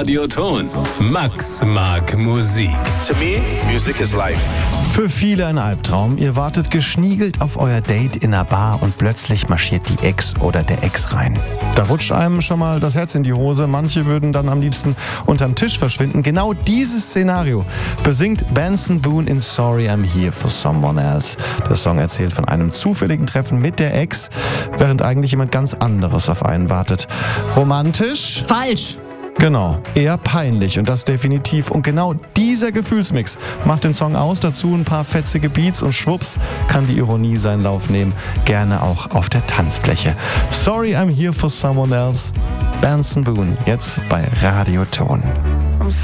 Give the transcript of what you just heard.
Radioton. Max mag Musik. To me, music is life. Für viele ein Albtraum. Ihr wartet geschniegelt auf euer Date in einer Bar und plötzlich marschiert die Ex oder der Ex rein. Da rutscht einem schon mal das Herz in die Hose. Manche würden dann am liebsten unterm Tisch verschwinden. Genau dieses Szenario besingt Benson Boone in Sorry I'm Here for Someone Else. Der Song erzählt von einem zufälligen Treffen mit der Ex, während eigentlich jemand ganz anderes auf einen wartet. Romantisch? Falsch. Genau, eher peinlich und das definitiv. Und genau dieser Gefühlsmix macht den Song aus. Dazu ein paar fetzige Beats und schwupps kann die Ironie seinen Lauf nehmen. Gerne auch auf der Tanzfläche. Sorry I'm Here for Someone Else. Benson Boone, jetzt bei Radioton.